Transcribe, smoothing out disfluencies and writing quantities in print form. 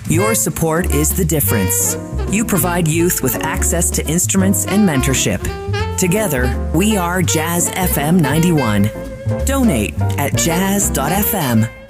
Your support is the difference. You provide youth with access to instruments and mentorship. Together, we are Jazz FM 91. Donate at jazz.fm.